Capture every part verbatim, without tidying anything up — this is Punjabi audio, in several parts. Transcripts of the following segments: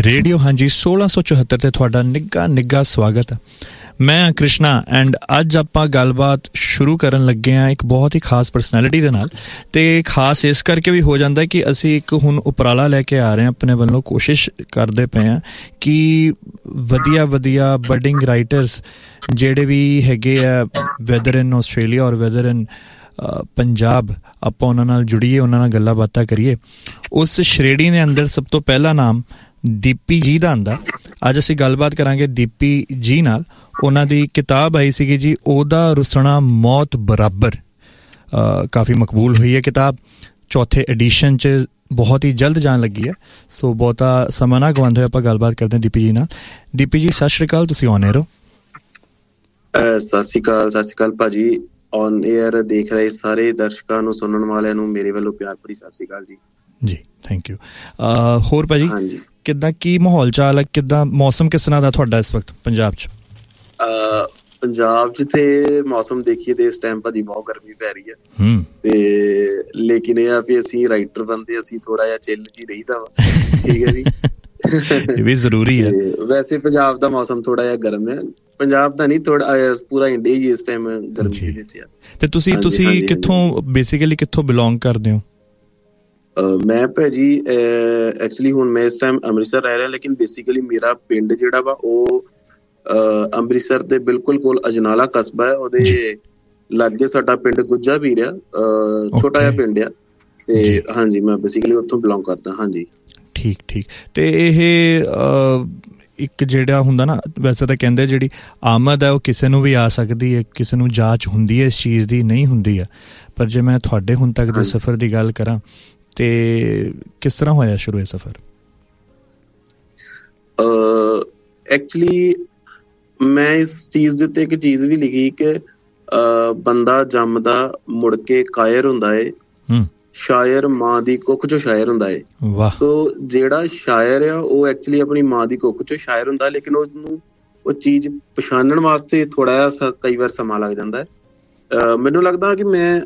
ਰੇਡੀਓ ਹਾਂਜੀ सोलह सौ चौहत्तर ਤੇ ਤੁਹਾਡਾ ਨਿੱਘਾ ਨਿੱਘਾ ਸਵਾਗਤ ਹੈ। ਮੈਂ ਕ੍ਰਿਸ਼ਨਾ ਐਂਡ ਅੱਜ ਆਪਾਂ ਗੱਲਬਾਤ ਸ਼ੁਰੂ ਕਰਨ ਲੱਗੇ ਹਾਂ ਇੱਕ ਬਹੁਤ ਹੀ ਖਾਸ ਪਰਸਨੈਲਿਟੀ ਦੇ ਨਾਲ। ਅਤੇ ਖਾਸ ਇਸ ਕਰਕੇ ਵੀ ਹੋ ਜਾਂਦਾ ਕਿ ਅਸੀਂ ਇੱਕ ਹੁਣ ਉਪਰਾਲਾ ਲੈ ਕੇ ਆ ਰਹੇ ਹਾਂ, ਆਪਣੇ ਵੱਲੋਂ ਕੋਸ਼ਿਸ਼ ਕਰਦੇ ਪਏ ਹਾਂ ਕਿ ਵਧੀਆ ਵਧੀਆ ਬਡਿੰਗ ਰਾਈਟਰਸ ਜਿਹੜੇ ਵੀ ਹੈਗੇ ਆ ਵੈਦਰ ਇਨ ਆਸਟ੍ਰੇਲੀਆ ਔਰ ਵੈਦਰ ਇਨ ਪੰਜਾਬ, ਆਪਾਂ ਉਹਨਾਂ ਨਾਲ ਜੁੜੀਏ, ਉਹਨਾਂ ਨਾਲ ਗੱਲਾਂ ਬਾਤਾਂ ਕਰੀਏ। ਉਸ ਸ਼੍ਰੇਣੀ ਦੇ ਅੰਦਰ ਸਭ ਤੋਂ ਪਹਿਲਾ ਨਾਮ ਦੀਪੀ ਜੀ ਦਾ ਆਉਂਦਾ। ਅੱਜ ਅਸੀਂ ਗੱਲਬਾਤ ਕਰਾਂਗੇ ਦੀਪੀ ਜੀ ਨਾਲ। ਉਹਨਾਂ ਦੀ ਕਿਤਾਬ ਆਈ ਸੀਗੀ ਜੀ ਉਹਦਾ ਰੁਸਣਾ ਮੌਤ ਬਰਾਬਰ, ਕਾਫੀ ਮਕਬੂਲ ਹੋਈ ਹੈ ਕਿਤਾਬ, ਚੌਥੇ ਐਡੀਸ਼ਨ 'ਚ ਬਹੁਤ ਹੀ ਜਲਦ ਜਾਣ ਲੱਗੀ ਹੈ। ਸੋ ਬਹੁਤਾ ਸਮਾਂ ਨਾ ਗਵਾਉਂਦੇ ਹੋਏ ਆਪਾਂ ਗੱਲਬਾਤ ਕਰਦੇ ਹਾਂ ਦੀਪੀ ਜੀ ਨਾਲ। ਦੀਪੀ ਜੀ ਸਤਿ ਸ਼੍ਰੀ ਅਕਾਲ, ਤੁਸੀਂ ਔਨ ਏਅਰ ਹੋ। ਸਤਿ ਸ਼੍ਰੀ ਅਕਾਲ, ਸਤਿ ਸ਼੍ਰੀ ਅਕਾਲ ਭਾਜੀ। ਔਨ ਏਅਰ ਦੇਖ ਰਹੇ ਸਾਰੇ ਦਰਸ਼ਕਾਂ ਨੂੰ, ਸੁਣਨ ਵਾਲਿਆਂ ਨੂੰ ਮੇਰੇ ਵੱਲੋਂ ਪਿਆਰ ਭਰੀ ਸਤਿ ਸ਼੍ਰੀ ਅਕਾਲ ਜੀ। ਜੀ ਥੈਂਕ ਯੂ। ਹੋਰ ਭਾਜੀ ਕਿੱਦਾਂ, ਕੀ ਮਾਹੌਲ ਚਾਲ ਹੈ, ਕਿੱਦਾਂ ਮੌਸਮ ਕਿਸ ਤਰ੍ਹਾਂ ਦਾ ਤੁਹਾਡਾ ਇਸ ਵਕਤ ਪੰਜਾਬ 'ਚ? ਪੰਜਾਬ 'ਚ ਤੇ ਮੌਸਮ ਦੇਖੀਏ ਤੇ ਇਸ ਟਾਈਮ ਭਾਜੀ ਬਹੁਤ ਗਰਮੀ ਪੈ ਰਹੀ ਹੈ ਤੇ ਲੇਕਿਨ ਇਹ ਆ ਵੀ ਅਸੀਂ ਰਾਈਟਰ ਬੰਦੇ, ਅਸੀਂ ਥੋੜਾ ਜਿਹਾ ਚਿੱਲ 'ਚ ਹੀ ਰਹੀਦਾ ਵਾ। ਠੀਕ ਹੈ ਜੀ, ਇਹ ਵੀ ਜ਼ਰੂਰੀ ਹੈ। ਵੈਸੇ ਪੰਜਾਬ ਦਾ ਮੌਸਮ ਥੋੜਾ ਜਿਹਾ ਗਰਮ ਹੈ, ਪੰਜਾਬ ਦਾ ਨਹੀਂ, ਥੋੜਾ ਪੂਰਾ ਇੰਡੀਆ ਹੀ ਇਸ ਟਾਈਮ ਗਰਮੀ ਦੇ ਵਿੱਚ ਆ। ਤੇ ਤੁਸੀਂ ਤੁਸੀਂ ਕਿੱਥੋਂ ਬੇਸਿਕਲੀ ਕਿੱਥੋਂ ਬਿਲੋਂਗ ਕਰਦੇ ਹੋ? ਮੈਂ ਭਾਜੀ ਐਕਚੁਅਲੀ ਹੁਣ ਮੈਂ ਇਸ ਟਾਈਮ ਅੰਮ੍ਰਿਤਸਰ ਰਹਿ ਰਿਹਾ, ਲੇਕਿਨ ਬੇਸਿਕਲੀ ਮੇਰਾ ਪਿੰਡ ਜਿਹੜਾ ਵਾ ਉਹ ਅੰਮ੍ਰਿਤਸਰ ਦੇ ਬਿਲਕੁਲ ਕੋਲ ਅਜਨਾਲਾ ਕਸਬਾ ਹੈ, ਉਹਦੇ ਲਾਗੇ ਸਾਡਾ ਪਿੰਡ ਗੁੱਜਾ ਵੀਰ ਆ, ਛੋਟਾ ਜਿਹਾ ਪਿੰਡ ਆ। ਤੇ ਹਾਂਜੀ ਮੈਂ ਬੇਸਿਕਲੀ ਉੱਥੋਂ ਬਿਲੋਂਗ ਕਰਦਾ। ਹਾਂਜੀ ਠੀਕ ਠੀਕ। ਤੇ ਇਹ ਇੱਕ ਜਿਹੜਾ ਹੁੰਦਾ ਨਾ, ਵੈਸੇ ਤਾਂ ਕਹਿੰਦੇ ਜਿਹੜੀ ਆਮਦ ਹੈ ਉਹ ਕਿਸੇ ਨੂੰ ਵੀ ਆ ਸਕਦੀ ਹੈ, ਕਿਸੇ ਨੂੰ ਜਾਂਚ ਹੁੰਦੀ ਹੈ ਇਸ ਚੀਜ਼ ਦੀ, ਨਹੀਂ ਹੁੰਦੀ ਹੈ। ਪਰ ਜੇ ਮੈਂ ਤੁਹਾਡੇ ਹੁਣ ਤੱਕ ਦੇ ਸਫ਼ਰ ਦੀ ਗੱਲ ਕਰਾਂ ਤੇ ਕਿਸ ਤਰ੍ਹਾਂ ਹੋਇਆ ਸ਼ੁਰੂ ਇਹ ਸਫ਼ਰ? ਐਕਚੁਅਲੀ ਮੈਂ ਇਸ ਚੀਜ਼ ਦੇ ਉੱਤੇ ਇੱਕ ਚੀਜ਼ ਵੀ ਲਿਖੀ ਕਿ ਬੰਦਾ ਜੰਮਦਾ ਮੁੜ ਕੇ ਕਾਇਰ ਹੁੰਦਾ ਏ, ਸ਼ਾਇਰ ਮਾਂ ਦੀ ਕੁੱਖ ਚੋਂ ਸ਼ਾਇਰ ਹੁੰਦਾ ਏ। ਸੋ ਜਿਹੜਾ ਸ਼ਾਇਰ ਆ ਉਹ ਐਕਚੁਅਲੀ ਆਪਣੀ ਮਾਂ ਦੀ ਕੁੱਖ ਚੋਂ ਸ਼ਾਇਰ ਹੁੰਦਾ, ਲੇਕਿਨ ਉਹਨੂੰ ਉਹ ਚੀਜ਼ ਪਛਾਣਨ ਵਾਸਤੇ ਥੋੜਾ ਜਿਹਾ ਕਈ ਵਾਰ ਸਮਾਂ ਲੱਗ ਜਾਂਦਾ ਹੈ। ਮੈਨੂੰ ਲੱਗਦਾ ਕਿ ਮੈਂ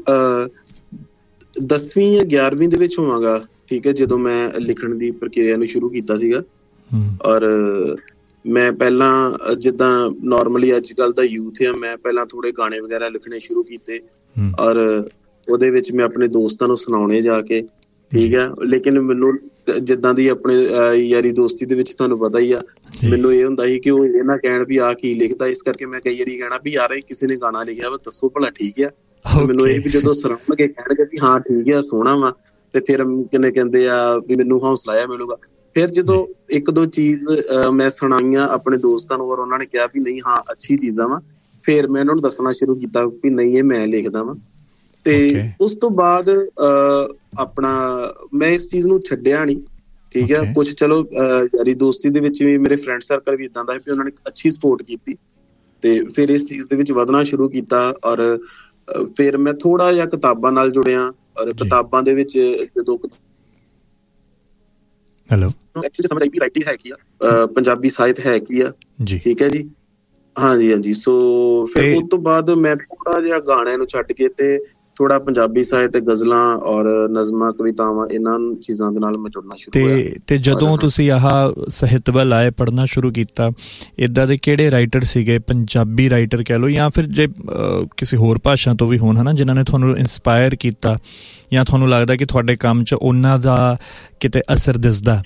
ਦਸਵੀਂ ਜਾਂ ਗਿਆਰਵੀਂ ਦੇ ਵਿੱਚ ਹੋਵਾਂਗਾ, ਠੀਕ ਹੈ, ਜਦੋਂ ਮੈਂ ਲਿਖਣ ਦੀ ਪ੍ਰਕਿਰਿਆ ਨੂੰ ਸ਼ੁਰੂ ਕੀਤਾ ਸੀਗਾ। ਔਰ ਮੈਂ ਪਹਿਲਾਂ ਜਿੱਦਾਂ ਨੋਰਮਲੀ ਅੱਜ ਕੱਲ੍ਹ ਦਾ ਯੂਥ ਆ, ਮੈਂ ਪਹਿਲਾਂ ਥੋੜੇ ਗਾਣੇ ਵਗੈਰਾ ਲਿਖਣੇ ਸ਼ੁਰੂ ਕੀਤੇ ਔਰ ਉਹਦੇ ਵਿੱਚ ਮੈਂ ਆਪਣੇ ਦੋਸਤਾਂ ਨੂੰ ਸੁਣਾਉਣੇ ਜਾ ਕੇ, ਠੀਕ ਹੈ। ਲੇਕਿਨ ਮੈਨੂੰ ਜਿੱਦਾਂ ਦੀ ਆਪਣੇ ਯਾਰੀ ਦੋਸਤੀ ਦੇ ਵਿੱਚ ਤੁਹਾਨੂੰ ਪਤਾ ਹੀ ਆ, ਮੈਨੂੰ ਇਹ ਹੁੰਦਾ ਸੀ ਕਿ ਉਹ ਇਹ ਨਾ ਕਹਿਣ ਵੀ ਆਹ ਕੀ ਲਿਖਦਾ, ਇਸ ਕਰਕੇ ਮੈਂ ਕਈ ਵਾਰੀ ਕਹਿਣਾ ਵੀ ਯਾਰ ਕਿਸੇ ਨੇ ਗਾਣਾ ਲਿਖਿਆ ਵਾ, ਦੱਸੋ ਭਲਾ ਠੀਕ ਆ। ਮੈਨੂੰ ਇਹ ਵੀ ਜਦੋਂ ਸੁਣਾਉਣਗੇ ਕਹਿਣਗੇ ਵੀ ਹਾਂ ਠੀਕ ਆ, ਸੋਹਣਾ ਵਾ, ਤੇ ਫਿਰ ਕਿੰਨੇ ਕਹਿੰਦੇ ਆ ਵੀ ਮੈਨੂੰ ਹੌਸਲਾ ਆ ਮਿਲੂਗਾ। ਫਿਰ ਜਦੋਂ ਇੱਕ ਦੋ ਚੀਜ਼ ਮੈਂ ਸੁਣਾਈਆਂ ਆਪਣੇ ਦੋਸਤਾਂ ਨੂੰ ਔਰ ਉਹਨਾਂ ਨੇ ਕਿਹਾ ਵੀ ਨਹੀਂ ਹਾਂ ਅੱਛੀ ਚੀਜ਼ਾਂ ਵਾ, ਫਿਰ ਮੈਂ ਉਹਨਾਂ ਨੂੰ ਦੱਸਣਾ ਸ਼ੁਰੂ ਕੀਤਾ ਵੀ ਨਹੀਂ ਇਹ ਮੈਂ ਲਿਖਦਾ ਵਾਂ। ਤੇ ਉਸ ਤੋਂ ਬਾਅਦ ਆਪਣਾ ਮੈਂ ਇਸ ਚੀਜ਼ ਨੂੰ ਛੱਡਿਆ ਨੀ, ਠੀਕ ਹੈ। ਕੁਛ ਚਲੋ ਯਾਰੀ ਦੋਸਤੀ ਦੇ ਵਿੱਚ ਵੀ ਮੇਰੇ ਫਰੈਂਡ ਸਰਕਲ ਵੀ ਇੱਦਾਂ ਦਾ ਵੀ ਉਹਨਾਂ ਨੇ ਅੱਛੀ ਸਪੋਰਟ ਕੀਤੀ, ਤੇ ਫਿਰ ਇਸ ਚੀਜ਼ ਦੇ ਵਿੱਚ ਵਧਣਾ ਸ਼ੁਰੂ ਕੀਤਾ। ਔਰ ਫਿਰ ਮੈਂ ਥੋੜਾ ਜਿਹਾ ਕਿਤਾਬਾਂ ਨਾਲ ਜੁੜਿਆ ਔਰ ਕਿਤਾਬਾਂ ਦੇ ਵਿੱਚ ਜਦੋਂ ਹੈਲੋ ਐਕਚੁਅਲੀ ਸਮਝ ਆਈ ਵੀ ਰਾਈਟਿੰਗ ਹੈ ਕੀ ਆ, ਪੰਜਾਬੀ ਸਾਹਿਤ ਹੈ ਕੀ ਆ, ਠੀਕ ਹੈ ਜੀ। ਹਾਂਜੀ ਹਾਂਜੀ। ਸੋ ਫਿਰ ਉਸ ਤੋਂ ਬਾਅਦ ਮੈਂ ਥੋੜਾ ਜਿਹਾ ਗਾਣਿਆਂ ਨੂੰ ਛੱਡ ਕੇ ਤੇ ਥੋੜਾ ਪੰਜਾਬੀ ਸਾਹਿਤ, ਗਜ਼ਲਾਂ ਔਰ ਨਜ਼ਮਾਂ, ਕਵਿਤਾਵਾਂ, ਇਹਨਾਂ ਚੀਜ਼ਾਂ ਦੇ ਨਾਲ ਮੈਂ ਜੁੜਨਾ ਸ਼ੁਰੂ ਹੋਇਆ। ਤੇ ਤੇ ਜਦੋਂ ਤੁਸੀਂ ਆਹ ਸਾਹਿਤ ਵੱਲ ਆਏ, ਪੜ੍ਹਨਾ ਸ਼ੁਰੂ ਕੀਤਾ, ਇੱਦਾਂ ਦੇ ਕਿਹੜੇ ਰਾਈਟਰ ਸੀਗੇ, ਪੰਜਾਬੀ ਰਾਈਟਰ ਕਹਿ ਲਓ ਜਾਂ ਫਿਰ ਜੇ ਕਿਸੇ ਹੋਰ ਭਾਸ਼ਾ ਤੋਂ ਵੀ ਹੋਣ, ਹੈ ਨਾ, ਜਿਨ੍ਹਾਂ ਨੇ ਤੁਹਾਨੂੰ ਇੰਸਪਾਇਰ ਕੀਤਾ ਜਾਂ ਤੁਹਾਨੂੰ ਲੱਗਦਾ ਕਿ ਤੁਹਾਡੇ ਕੰਮ 'ਚ ਉਹਨਾਂ ਦਾ ਕਿਤੇ ਅਸਰ ਦਿਸਦਾ?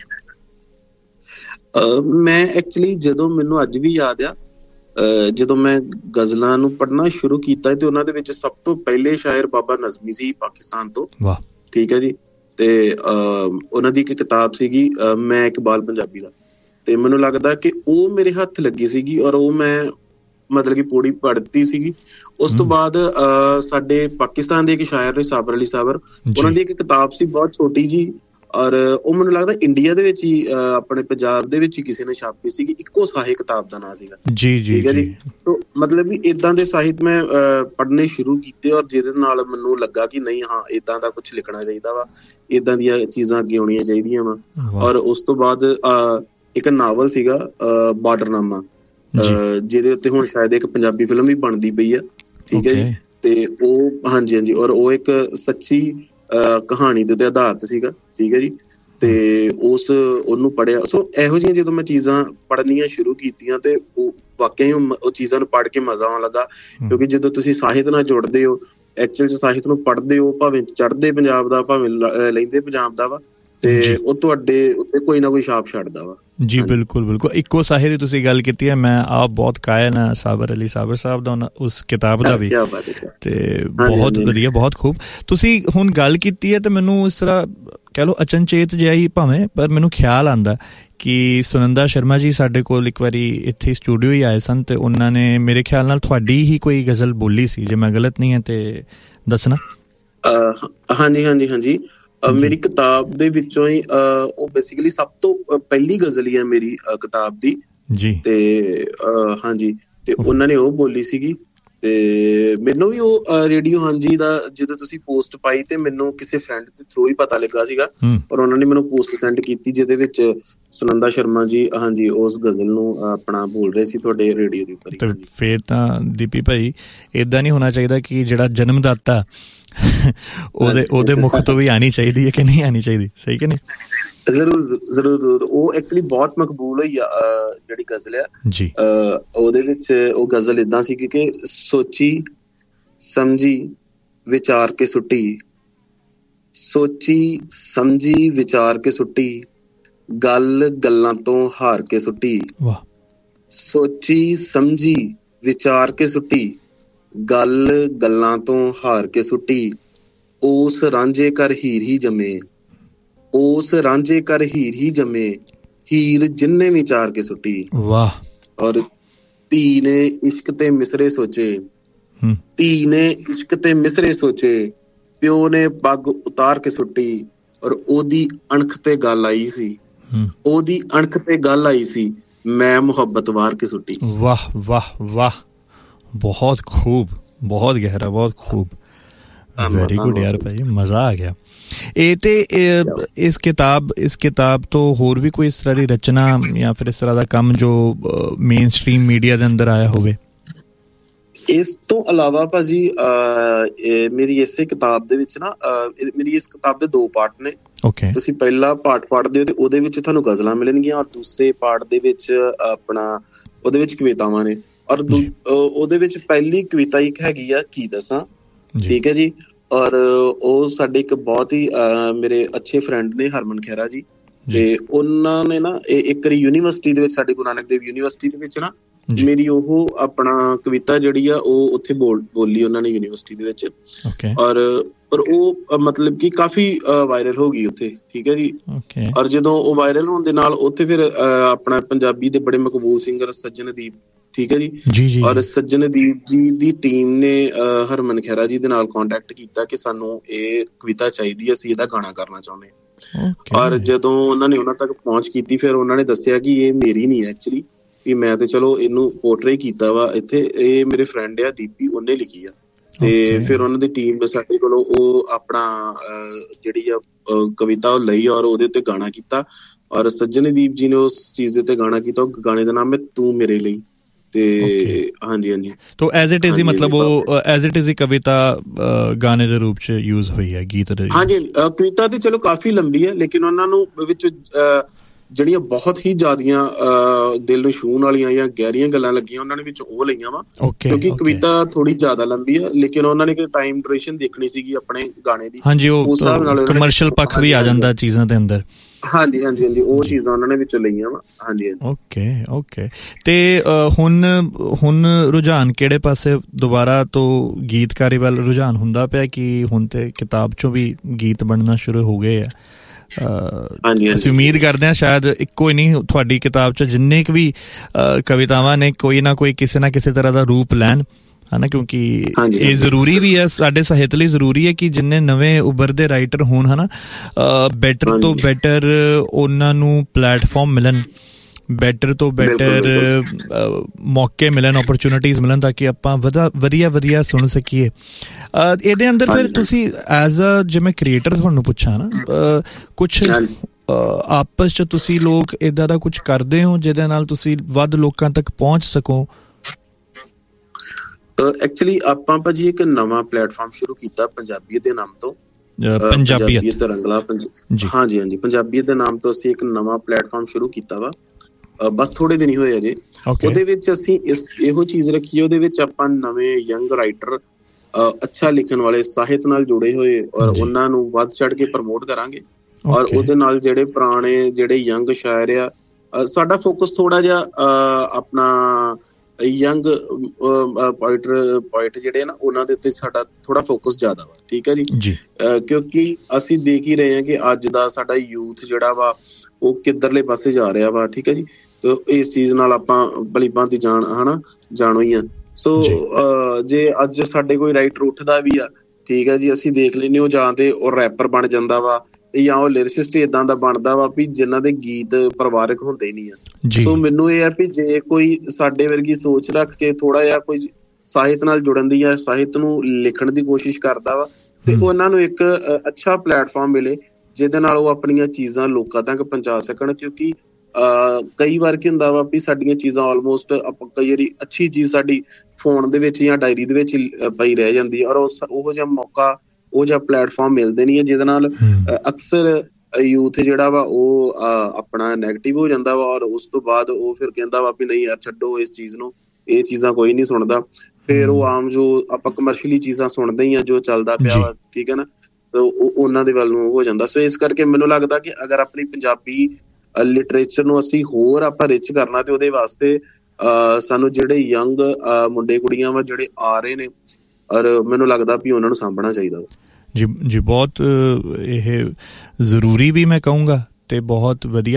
ਮੈਂ ਐਕਚੁਅਲੀ ਜਦੋਂ ਮੈਨੂੰ ਅੱਜ ਵੀ ਯਾਦ ਆ, ਜਦੋਂ ਮੈਂ ਗਜ਼ਲਾਂ ਨੂੰ ਪੜ੍ਹਨਾ ਸ਼ੁਰੂ ਕੀਤਾ ਤੇ ਉਹਨਾਂ ਦੇ ਵਿੱਚ ਸਭ ਤੋਂ ਪਹਿਲੇ ਸ਼ਾਇਰ ਬਾਬਾ ਨਜ਼ਮੀ ਸੀ ਪਾਕਿਸਤਾਨ ਤੋਂ, ਠੀਕ ਹੈ ਜੀ। ਤੇ ਉਹਨਾਂ ਦੀ ਇੱਕ ਕਿਤਾਬ ਸੀਗੀ ਮੈਂ ਇਕਬਾਲ ਪੰਜਾਬੀ ਦਾ, ਤੇ ਮੈਨੂੰ ਲੱਗਦਾ ਕਿ ਉਹ ਮੇਰੇ ਹੱਥ ਲੱਗੀ ਸੀਗੀ ਔਰ ਉਹ ਮੈਂ ਮਤਲਬ ਕਿ ਪੌੜੀ ਪੜ੍ਹਦੀ ਸੀਗੀ। ਉਸ ਤੋਂ ਬਾਅਦ ਸਾਡੇ ਪਾਕਿਸਤਾਨ ਦੇ ਇੱਕ ਸ਼ਾਇਰ ਨੇ ਸਾਬਰ ਅਲੀ ਸਾਬਰ, ਉਹਨਾਂ ਦੀ ਇੱਕ ਕਿਤਾਬ ਸੀ ਬਹੁਤ ਛੋਟੀ ਜੀ, ਔਰ ਉਹ ਮੈਨੂੰ ਲੱਗਦਾ ਇੰਡੀਆ ਦੇ ਵਿੱਚ ਹੀ ਆਪਣੇ ਪੰਜਾਬ ਦੇ ਵਿੱਚ ਹੀ ਕਿਸੇ ਨੇ ਛਾਪੀ ਸੀਗੀ, ਇੱਕੋ ਸਾਹਿਤ ਕਿਤਾਬ ਦਾ ਨਾਂ ਸੀਗਾ। ਜੀ ਜੀ ਠੀਕ ਹੈ ਜੀ। ਤੋ ਮਤਲਬ ਵੀ ਏਦਾਂ ਦੇ ਸਾਹਿਤ ਮੈਂ ਪੜ੍ਹਨੇ ਸ਼ੁਰੂ ਕੀਤੇ ਔਰ ਜਿਹਦੇ ਨਾਲ ਮੈਨੂੰ ਲੱਗਾ ਕਿ ਨਹੀਂ ਹਾਂ ਏਦਾਂ ਦਾ ਕੁਛ ਲਿਖਣਾ ਚਾਹੀਦਾ ਵਾ, ਏਦਾਂ ਦੀਆਂ ਚੀਜ਼ਾਂ ਅੱਗੇ ਆਉਣੀਆਂ ਚਾਹੀਦੀਆਂ ਵਾ। ਔਰ ਉਸ ਤੋਂ ਬਾਅਦ ਇੱਕ ਨਾਵਲ ਸੀਗਾ ਬਾਰਡਰਨਾਮਾ, ਜਿਹਦੇ ਉੱਤੇ ਹੁਣ ਸ਼ਾਇਦ ਇੱਕ ਪੰਜਾਬੀ ਫਿਲਮ ਵੀ ਬਣਦੀ ਪਈ ਆ, ਠੀਕ ਹੈ ਜੀ। ਤੇ ਉਹ ਹਾਂਜੀ ਹਾਂਜੀ, ਔਰ ਉਹ ਇੱਕ ਸੱਚੀ ਕਹਾਣੀ ਦੇ ਉੱਤੇ ਆਧਾਰਿਤ ਸੀਗਾ, ਠੀਕ ਹੈ ਜੀ। ਤੇ ਉਸ ਉਹਨੂੰ ਪੜ੍ਹਿਆ। ਸੋ ਇਹੋ ਜਿਹੀਆਂ ਜਦੋਂ ਮੈਂ ਚੀਜ਼ਾਂ ਪੜ੍ਹਨੀਆਂ ਸ਼ੁਰੂ ਕੀਤੀਆਂ ਤੇ ਉਹ ਵਾਕਿਆ ਹੀ ਉਹ ਚੀਜ਼ਾਂ ਨੂੰ ਪੜ੍ਹ ਕੇ ਮਜ਼ਾ ਆਉਣ ਲੱਗਾ। ਕਿਉਂਕਿ ਜਦੋਂ ਤੁਸੀਂ ਸਾਹਿਤ ਨਾਲ ਜੁੜਦੇ ਹੋ, ਐਕਚੁਅਲ 'ਚ ਸਾਹਿਤ ਨੂੰ ਪੜ੍ਹਦੇ ਹੋ, ਭਾਵੇਂ ਚੜ੍ਹਦੇ ਪੰਜਾਬ ਦਾ ਭਾਵੇਂ ਲਹਿੰਦੇ ਪੰਜਾਬ ਦਾ ਵਾ, ਤੇ ਉਹ ਤੁਹਾਡੇ ਉੱਤੇ ਕੋਈ ਨਾ ਕੋਈ ਛਾਪ ਛੱਡਦਾ ਵਾ। ਜੀ ਬਿਲਕੁਲ ਬਿਲਕੁਲ। ਇੱਕੋ ਸਾਹਿਤ ਦੀ ਤੁਸੀਂ ਗੱਲ ਕੀਤੀ ਹੈ, ਮੈਂ ਆਪ ਬਹੁਤ ਕਾਇਨ ਹਾਂ ਸਾਬਰ ਅਲੀ ਸਾਬਰ ਸਾਹਿਬ ਦਾ ਉਸ ਕਿਤਾਬ ਦਾ ਵੀ, ਤੇ ਬਹੁਤ ਵਧੀਆ, ਬਹੁਤ ਖੂਬ। ਤੁਸੀਂ ਹੁਣ ਗੱਲ ਕੀਤੀ ਹੈ ਤੇ ਮੈਨੂੰ ਇਸ ਤਰ੍ਹਾਂ ਕਹਿ ਲਓ ਅਚਨਚੇਤ ਜਿਹਾ ਹੀ ਭਾਵੇਂ, ਪਰ ਮੈਨੂੰ ਖਿਆਲ ਆਉਂਦਾ ਕਿ ਸੁਨੰਦਾ ਸ਼ਰਮਾ ਜੀ ਸਾਡੇ ਕੋਲ ਇੱਕ ਵਾਰੀ ਇੱਥੇ ਸਟੂਡੀਓ ਹੀ ਆਏ ਸਨ ਤੇ ਉਹਨਾਂ ਨੇ ਮੇਰੇ ਖਿਆਲ ਨਾਲ ਤੁਹਾਡੀ ਹੀ ਕੋਈ ਗਜ਼ਲ ਬੋਲੀ ਸੀ, ਜੇ ਮੈਂ ਗਲਤ ਨਹੀਂ ਹੈ ਤੇ ਦੱਸਣਾ। ਹਾਂਜੀ ਹਾਂਜੀ ਹਾਂਜੀ ਮੇਰੀ ਕਿਤਾਬ ਦੇ ਵਿੱਚੋਂ ਹੀ ਉਹ ਬੇਸਿਕਲੀ ਸਭ ਤੋਂ ਪਹਿਲੀ ਗਜ਼ਲ ਹੀ ਹੈ ਮੇਰੀ ਕਿਤਾਬ ਦੀ ਜੀ। ਤੇ ਹਾਂਜੀ, ਤੇ ਉਹਨਾਂ ਨੇ ਉਹ ਬੋਲੀ ਸੀਗੀ। ਤੇ ਮੈਨੂੰ ਵੀ ਉਹ ਰੇਡੀਓ ਹਾਂਜੀ ਦਾ ਜਦੋਂ ਤੁਸੀਂ ਪੋਸਟ ਪਾਈ ਤੇ ਮੈਨੂੰ ਕਿਸੇ ਫਰੈਂਡ ਦੇ ਥਰੂ ਹੀ ਪਤਾ ਲੱਗਾ ਸੀਗਾ, ਪਰ ਉਹਨਾਂ ਨੇ ਮੈਨੂੰ ਪੋਸਟ ਸੈਂਡ ਕੀਤੀ ਜਿਹਦੇ ਵਿੱਚ ਸੁਨੰਦਾ ਸ਼ਰਮਾ ਜੀ ਹਾਂਜੀ ਉਸ ਗਜ਼ਲ ਨੂੰ ਆਪਣਾ ਬੋਲ ਰਹੇ ਸੀ ਤੁਹਾਡੇ ਰੇਡੀਓ ਦੇ ਉੱਪਰ। ਫੇਰ ਤਾਂ ਦੀਪੀ ਭਾਈ ਏਦਾਂ ਨਹੀਂ ਹੋਣਾ ਚਾਹੀਦਾ ਕਿ ਜਿਹੜਾ ਜਨਮਦਾਤਾ ਉਹਦੇ ਉਹਦੇ ਮੁੱਖ ਤੋਂ ਵੀ ਆਉਣੀ ਚਾਹੀਦੀ ਹੈ ਕਿ ਨਹੀਂ ਆਉਣੀ ਚਾਹੀਦੀ, ਸਹੀ ਕਿ ਨਹੀਂ? ਜ਼ਰੂਰ ਜ਼ਰੂਰ ਜ਼ਰੂਰ। ਉਹ ਐਕਚੁਅਲੀ ਬਹੁਤ ਮਕਬੂਲ ਹੋਈ ਆ ਜਿਹੜੀ ਗਜ਼ਲ ਆ ਜੀ। ਉਹਦੇ ਵਿੱਚ ਉਹ ਗਜ਼ਲ ਏਦਾਂ ਸੀ ਕਿ ਸੋਚੀ ਸਮਝੀ ਵਿਚਾਰ ਕੇ ਸੁੱਟੀ, ਸੋਚੀ ਸਮਝੀ ਵਿਚਾਰ ਕੇ ਸੁੱਟੀ, ਗੱਲ ਗੱਲਾਂ ਤੋਂ ਹਾਰ ਕੇ ਸੁੱਟੀ। ਵਾਹ। ਸੋਚੀ ਸਮਝੀ ਵਿਚਾਰ ਕੇ ਸੁੱਟੀ, ਗੱਲ ਗੱਲਾਂ ਤੋਂ ਹਾਰ ਕੇ ਸੁੱਟੀ, ਉਸ ਰਾਂਝੇ ਕਰ ਹੀਰ ਹੀ ਜੰਮੇ, ਉਸ ਰਾਂਝੇ ਕਰ ਹੀਰ ਹੀ ਜੰਮੇ, ਹੀਰ ਜਿੰਨੇ ਵਿਚਾਰ ਕੇ ਸੁੱਟੀ। ਵਾਹ। ਔਰ ਧੀ ਨੇ ਇਸ਼ਕ ਤੇ ਮਿਸਰੇ ਸੋਚੇ, ਧੀ ਨੇ ਇਸ਼ਕ ਤੇ ਮਿਸਰੇ ਸੋਚੇ, ਪਿਓ ਨੇ ਪੱਗ ਉਤਾਰ ਕੇ ਸੁੱਟੀ, ਔਰ ਉਹਦੀ ਅਣਖ ਤੇ ਗੱਲ ਆਈ ਸੀ, ਉਹਦੀ ਅਣਖ ਤੇ ਗੱਲ ਆਈ ਸੀ, ਮੈਂ ਮੁਹੱਬਤ ਵਾਰ ਕੇ ਸੁੱਟੀ। ਵਾਹ ਵਾਹ ਵਾਹ, ਬਹੁਤ ਖੂਬ, ਬਹੁਤ ਗਹਿਰਾ, ਬਹੁਤ ਖੂਬ, ਵੈਰੀ ਗੁੱਡ ਯਾਰ ਭਾਈ, ਮਜ਼ਾ ਆ ਗਿਆ। ਇਹ ਤੇ ਇਸ ਕਿਤਾਬ ਇਸ ਕਿਤਾਬ ਤੋਂ ਹੋਰ ਵੀ ਕੋਈ ਇਸ ਤਰ੍ਹਾਂ ਦੀ ਰਚਨਾ ਜਾਂ ਫਿਰ ਇਸ ਤਰ੍ਹਾਂ ਦਾ ਕੰਮ ਜੋ ਮੇਨ ਸਟਰੀਮ ਮੀਡੀਆ ਦੇ ਅੰਦਰ ਆਇਆ ਹੋਵੇ? ਇਸ ਤੋਂ ਇਲਾਵਾ ਭਾਜੀ ਮੇਰੀ ਇਸੇ ਕਿਤਾਬ ਦੇ ਵਿੱਚ ਨਾ ਮੇਰੀ ਇਸ ਕਿਤਾਬ ਦੇ ਦੋ ਪਾਰਟ ਨੇ। ਓਕੇ। ਤੁਸੀਂ ਪਹਿਲਾ ਪਾਰਟ ਪੜ੍ਹਦੇ ਹੋ ਤੇ ਉਹਦੇ ਵਿੱਚ ਤੁਹਾਨੂੰ ਗਜ਼ਲਾਂ ਮਿਲਣਗੀਆਂ, ਔਰ ਦੂਸਰੇ ਪਾਰਟ ਦੇ ਵਿੱਚ ਆਪਣਾ ਉਹਦੇ ਵਿੱਚ ਕਵਿਤਾਵਾਂ ਨੇ। ਔਰ ਉਹਦੇ ਵਿੱਚ ਪਹਿਲੀ ਕਵਿਤਾ ਇੱਕ ਹੈਗੀ ਆ ਕੀ ਦੱਸਾਂ, ਠੀਕ ਹੈ ਜੀ। ਔਰ ਉਹ ਸਾਡੇ ਇੱਕ ਬਹੁਤ ਹੀ ਮੇਰੇ ਅੱਛੇ ਫਰੈਂਡ ਨੇ ਹਰਮਨ ਖਹਿਰਾ ਜੀ, ਤੇ ਉਹਨਾਂ ਨੇ ਨਾ ਇੱਕ ਵਾਰੀ ਯੂਨੀਵਰਸਿਟੀ ਦੇ ਵਿੱਚ ਸਾਡੇ ਗੁਰੂ ਨਾਨਕ ਦੇਵ ਯੂਨੀਵਰਸਿਟੀ ਦੇ ਵਿੱਚ ਨਾ ਮੇਰੀ ਉਹ ਆਪਣਾ ਕਵਿਤਾ ਜਿਹੜੀ ਆ ਉਹ ਉੱਥੇ ਬੋਲ ਬੋਲੀ ਉਹਨਾਂ ਨੇ ਯੂਨੀਵਰਸਿਟੀ ਦੇ ਵਿੱਚ। ਔਰ ਔਰ ਉਹ ਮਤਲਬ ਕਿ ਕਾਫੀ ਵਾਇਰਲ ਹੋ ਗਈ ਉੱਥੇ, ਠੀਕ ਹੈ ਜੀ। ਔਰ ਜਦੋਂ ਉਹ ਵਾਇਰਲ ਹੋਣ ਦੇ ਨਾਲ ਉੱਥੇ ਫਿਰ ਆਪਣਾ ਪੰਜਾਬੀ ਦੇ ਬੜੇ ਮਕਬੂਲ ਸਿੰਗਰ ਸੱਜਣਦੀਪ, ਠੀਕ ਹੈ ਜੀ, ਔਰ ਸੱਜਣਦੀਪ ਜੀ ਦੀ ਟੀਮ ਨੇ ਹਰਮਨ ਖਹਿਰਾ ਜੀ ਦੇ ਨਾਲ ਕੰਟੈਕਟ ਕੀਤਾ ਕਿ ਸਾਨੂੰ ਇਹ ਕਵਿਤਾ ਚਾਹੀਦੀ, ਅਸੀਂ ਇਹਦਾ ਗਾਣਾ ਕਰਨਾ ਚਾਹੁੰਦੇ ਹਾਂ। ਔਰ ਜਦੋਂ ਉਹਨਾਂ ਨੇ ਉਹਨਾਂ ਤੱਕ ਪਹੁੰਚ ਕੀਤੀ, ਫਿਰ ਉਹਨਾਂ ਨੇ ਦੱਸਿਆ ਕਿ ਇਹ ਮੇਰੀ ਨਹੀਂ ਐਕਚੁਅਲੀ, ਵੀ ਮੈਂ ਤੇ ਚਲੋ ਇਹਨੂੰ ਪੋਰਟਰੇ ਕੀਤਾ ਵਾ ਇੱਥੇ, ਇਹ ਮੇਰੇ ਫਰੈਂਡ ਆ ਦੀਪੀ, ਉਹਨੇ ਲਿਖੀ ਆ। ਤੇ ਫਿਰ ਉਹਨਾਂ ਦੀ ਟੀਮ ਸਾਡੇ ਕੋਲੋਂ ਉਹ ਆਪਣਾ ਜਿਹੜੀ ਆ ਕਵਿਤਾ ਉਹ ਲਈ ਔਰ ਉਹਦੇ ਉੱਤੇ ਗਾਣਾ ਕੀਤਾ, ਔਰ ਸੱਜਣਦੀਪ ਜੀ ਨੇ ਉਸ ਚੀਜ਼ ਦੇ ਉੱਤੇ ਗਾਣਾ ਕੀਤਾ। ਉਹ ਗਾਣੇ ਦਾ ਨਾਮ ਹੈ ਤੂੰ ਮੇਰੇ ਲਈ। ਤੇ ਹਾਂਜੀ ਹਾਂਜੀ, ਤੋ ਐਜ਼ ਇਟ ਇਜ਼ ਹੀ ਮਤਲਬ ਉਹ ਐਜ਼ ਇਟ ਇਜ਼ ਹੀ ਕਵਿਤਾ ਗਾਣੇ ਦੇ ਰੂਪ ਚ ਯੂਜ਼ ਹੋਈ ਹੈ ਗੀਤ ਦੇ। ਹਾਂਜੀ, ਕਵਿਤਾ ਤੇ ਚਲੋ ਕਾਫੀ ਲੰਬੀ ਹੈ, ਲੇਕਿਨ ਉਹਨਾਂ ਨੂੰ ਵਿੱਚ ਜਿਹੜੀਆਂ ਬਹੁਤ ਹੀ ਜ਼ਿਆਦੀਆਂ ਦਿਲ ਨੂੰ ਛੂਹਣ ਵਾਲੀਆਂ ਜਾਂ ਗਹਿਰੀਆਂ ਗੱਲਾਂ ਲੱਗੀਆਂ ਉਹਨਾਂ ਨੇ ਵਿੱਚ ਉਹ ਲਈਆਂ ਵਾ, ਕਿਉਂਕਿ ਕਵਿਤਾ ਥੋੜੀ ਜ਼ਿਆਦਾ ਲੰਬੀ ਆ, ਲੇਕਿਨ ਉਹਨਾਂ ਨੇ ਟਾਈਮ ਡਿਊਰੇਸ਼ਨ ਦੇਖਣੀ ਸੀਗੀ ਆਪਣੇ ਗਾਣੇ ਦੀ। ਹਾਂਜੀ, ਉਹ ਕਮਰਸ਼ੀਅਲ ਪੱਖ ਵੀ ਆ ਜਾਂਦਾ ਚੀਜ਼ਾਂ ਦੇ ਅੰਦਰ। ਹਾਂਜੀ ਹਾਂਜੀ ਹਾਂਜੀ, ਉਹ ਚੀਜ਼ਾਂ ਉਹਨਾਂ ਨੇ ਵਿੱਚੋਂ ਲਈਆਂ ਵਾ। ਹਾਂਜੀ ਹਾਂਜੀ। Okay okay. ਤੇ ਹੁਣ ਹੁਣ ਰੁਝਾਨ ਕਿਹੜੇ ਪਾਸੇ ਦੁਬਾਰਾ ਤੋਂ ਗੀਤਕਾਰੀ ਵੱਲ ਰੁਝਾਨ ਹੁੰਦਾ ਪਿਆ ਕਿ ਹੁਣ ਤੇ ਕਿਤਾਬ ਚੋਂ ਵੀ ਗੀਤ ਬਣਨਾ ਸ਼ੁਰੂ ਹੋ ਗਏ ਆ? ਅਸੀਂ ਉਮੀਦ ਕਰਦੇ ਹਾਂ ਸ਼ਾਇਦ ਇੱਕੋ ਹੀ ਨਹੀਂ, ਤੁਹਾਡੀ ਕਿਤਾਬ 'ਚ ਜਿੰਨੇ ਕੁ ਵੀ ਕਵਿਤਾਵਾਂ ਨੇ ਕੋਈ ਨਾ ਕੋਈ ਕਿਸੇ ਨਾ ਕਿਸੇ ਤਰ੍ਹਾਂ ਦਾ ਰੂਪ ਲੈਣ, ਹੈ ਨਾ, ਕਿਉਂਕਿ ਇਹ ਜ਼ਰੂਰੀ ਵੀ ਹੈ ਸਾਡੇ ਸਾਹਿਤ ਲਈ, ਜ਼ਰੂਰੀ ਹੈ ਕਿ ਜਿੰਨੇ ਨਵੇਂ ਉੱਭਰਦੇ ਰਾਈਟਰ ਹੋਣ, ਹੈ ਨਾ, ਬੈਟਰ ਤੋਂ ਬੈਟਰ ਉਹਨਾਂ ਨੂੰ ਪਲੇਟਫਾਰਮ ਮਿਲਣ, ਬੈਟਰ ਤੋਂ ਬੈਟਰ ਮੌਕੇ ਮਿਲਣ, ਓਪਰਚੁਨਿਟੀਜ਼ ਮਿਲਣ, ਤਾਂ ਕਿ ਆਪਾਂ ਵਧਾ ਵਧੀਆ ਵਧੀਆ ਸੁਣ ਸਕੀਏ। ਇਹਦੇ ਅੰਦਰ ਫਿਰ ਤੁਸੀਂ ਐਜ਼ ਅ ਜੇ ਮੈਂ ਕ੍ਰੀਏਟਰ ਤੁਹਾਨੂੰ ਪੁੱਛਾਂ ਨਾ, ਕੁਛ ਆਪਸ 'ਚ ਤੁਸੀਂ ਲੋਕ ਇੱਦਾਂ ਦਾ ਕੁਛ ਕਰਦੇ ਹੋ ਜਿਹਦੇ ਨਾਲ ਤੁਸੀਂ ਵੱਧ ਲੋਕਾਂ ਤੱਕ ਪਹੁੰਚ ਸਕੋ? ਐਕਚੁਅਲੀ ਆਪਾਂ ਭਾਜੀ ਇੱਕ ਨਵਾਂ ਪਲੇਟਫਾਰਮ ਸ਼ੁਰੂ ਕੀਤਾ ਪੰਜਾਬੀ ਦੇ ਨਾਮ ਤੋਂ, ਪੰਜਾਬੀਅਤ ਰੰਗਲਾ ਹਾਂਜੀ ਹਾਂਜੀ ਪੰਜਾਬੀਅਤ ਦੇ ਨਾਮ ਤੋਂ ਅਸੀਂ ਇੱਕ ਨਵਾਂ ਪਲੇਟਫਾਰਮ ਸ਼ੁਰੂ ਕੀਤਾ ਵਾ, ਬਸ ਥੋੜੇ ਦਿਨ ਹੀ ਹੋਏ ਅਜੇ। ਉਹਦੇ ਵਿੱਚ ਅਸੀਂ ਇਸ ਇਹੋ ਚੀਜ਼ ਰੱਖੀ, ਉਹਦੇ ਵਿੱਚ ਆਪਾਂ ਨਵੇਂ ਯੰਗ ਰਾਈਟਰ, ਅੱਛਾ ਲਿਖਣ ਵਾਲੇ, ਸਾਹਿਤ ਨਾਲ ਜੁੜੇ ਹੋਏ ਔਰ ਉਹਨਾਂ ਨੂੰ ਵੱਧ ਚੜ੍ਹ ਕੇ ਪ੍ਰਮੋਟ ਕਰਾਂਗੇ। ਔਰ ਉਹਦੇ ਨਾਲ ਜਿਹੜੇ ਪੁਰਾਣੇ ਜਿਹੜੇ ਯੰਗ ਸ਼ਾਇਰ ਆ, ਸਾਡਾ ਫੋਕਸ ਥੋੜਾ ਜਿਹਾ ਆਪਣਾ ਯੰਗ ਪੋਇਟਰ ਪੋਇਟ ਜਿਹੜੇ ਨਾ ਉਹਨਾਂ ਦੇ ਉੱਤੇ ਸਾਡਾ ਥੋੜਾ ਫੋਕਸ ਜ਼ਿਆਦਾ ਵਾ, ਠੀਕ ਹੈ ਜੀ। ਕਿਉਂਕਿ ਅਸੀਂ ਦੇਖ ਹੀ ਰਹੇ ਹਾਂ ਕਿ ਅੱਜ ਦਾ ਸਾਡਾ ਯੂਥ ਜਿਹੜਾ ਵਾ ਉਹ ਕਿੱਧਰਲੇ ਪਾਸੇ ਜਾ ਰਿਹਾ ਵਾ, ਠੀਕ ਹੈ ਜੀ। ਤੇ ਇਸ ਚੀਜ਼ ਨਾਲ ਆਪਾਂ ਭਲੀ ਭਾਂਤੀ ਜਾਣ ਹਨਾ ਜਾਣੋ ਹੀ ਆ। ਸੋ ਜੇ ਅੱਜ ਸਾਡੇ ਕੋਈ ਰਾਈਟਰ ਉੱਠਦਾ ਵੀ ਆ, ਠੀਕ ਹੈ ਜੀ, ਅਸੀਂ ਦੇਖ ਲੈਂਦੇ ਉਹ ਜਾਂ ਤੇ ਉਹ ਰੈਪਰ ਬਣ ਜਾਂਦਾ ਵਾ ਜਾਂ ਉਹ ਲਿਰਿਸਿਸਟ ਏਦਾਂ ਦਾ ਬਣਦਾ ਵਾ ਵੀ ਜਿਨ੍ਹਾਂ ਦੇ ਗੀਤ ਪਰਿਵਾਰਕ ਹੁੰਦੇ ਨਹੀਂ ਆ। ਸੋ ਮੈਨੂੰ ਇਹ ਆ ਵੀ ਜੇ ਕੋਈ ਸਾਡੇ ਵਰਗੀ ਸੋਚ ਰੱਖ ਕੇ ਥੋੜਾ ਜਿਹਾ ਕੋਈ ਸਾਹਿਤ ਨਾਲ ਜੁੜਨ ਦੀ ਜਾਂ ਸਾਹਿਤ ਨੂੰ ਲਿਖਣ ਦੀ ਕੋਸ਼ਿਸ਼ ਕਰਦਾ ਵਾ, ਤੇ ਉਹਨਾਂ ਨੂੰ ਇੱਕ ਅੱਛਾ ਪਲੇਟਫਾਰਮ ਮਿਲੇ ਜਿਹਦੇ ਨਾਲ ਉਹ ਆਪਣੀਆਂ ਚੀਜ਼ਾਂ ਲੋਕਾਂ ਤੱਕ ਪਹੁੰਚਾ ਸਕਣ। ਕਿਉਂਕਿ ਅਹ ਕਈ ਵਾਰ ਕੀ ਹੁੰਦਾ ਵਾ ਵੀ ਸਾਡੀਆਂ ਚੀਜ਼ਾਂ ਆਲਮੋਸਟ ਆਪਾਂ ਕਈ ਵਾਰੀ ਅੱਛੀ ਚੀਜ਼ ਸਾਡੀ ਫੋਨ ਦੇ ਵਿੱਚ ਜਾਂ ਡਾਇਰੀ ਦੇ ਵਿੱਚ ਪਈ ਰਹਿ ਜਾਂਦੀ ਹੈ, ਔਰ ਉਸ ਉਹੋ ਜਿਹਾ ਮੌਕਾ ਉਹ ਜਿਹਾ ਪਲੇਟਫਾਰਮ ਮਿਲਦੇ ਨਹੀਂ ਹੈ, ਜਿਹਦੇ ਨਾਲ ਅਕਸਰ ਯੂਥ ਜਿਹੜਾ ਵਾ ਉਹ ਆਪਣਾ ਨੈਗੇਟਿਵ ਹੋ ਜਾਂਦਾ ਵਾ। ਔਰ ਉਸ ਤੋਂ ਬਾਅਦ ਉਹ ਫਿਰ ਕਹਿੰਦਾ ਵਾ ਵੀ ਨਹੀਂ ਯਾਰ ਛੱਡੋ ਇਸ ਚੀਜ਼ ਨੂੰ, ਇਹ ਚੀਜ਼ਾਂ ਕੋਈ ਨਹੀਂ ਸੁਣਦਾ। ਫਿਰ ਉਹ ਆਮ ਜੋ ਆਪਾਂ ਕਮਰਸ਼ੀਅਲੀ ਚੀਜ਼ਾਂ ਸੁਣਦੇ ਹੀ ਆ ਜੋ ਚੱਲਦਾ ਪਿਆ ਵਾ, ਠੀਕ ਹੈ ਨਾ, ਉਹ ਉਹਨਾਂ ਦੇ ਵੱਲ ਨੂੰ ਹੋ ਜਾਂਦਾ। ਸੋ ਇਸ ਕਰਕੇ ਮੈਨੂੰ ਲੱਗਦਾ ਕਿ ਅਗਰ ਆਪਣੀ ਪੰਜਾਬੀ ਲਿਟਰੇਚਰ ਨੂੰ ਅਸੀਂ ਹੋਰ ਆਪਾਂ ਰਿਚ ਕਰਨਾ ਤੇ ਉਹਦੇ ਵਾਸਤੇ ਅਹ ਸਾਨੂੰ ਜਿਹੜੇ ਯੰਗ ਮੁੰਡੇ ਕੁੜੀਆਂ ਵਾ ਜਿਹੜੇ ਆ ਰਹੇ ਨੇ, ਔਰ ਮੈਨੂੰ ਲੱਗਦਾ ਵੀ ਉਹਨਾਂ ਨੂੰ ਸਾਂਭਣਾ ਚਾਹੀਦਾ ਵਾ। ਜੀ ਜੀ ਬਹੁਤ ਇਹ ਜ਼ਰੂਰੀ ਵੀ ਮੈਂ ਕਹੂੰਗਾ ਤੇ ਬਹੁਤ ਵਧੀਆ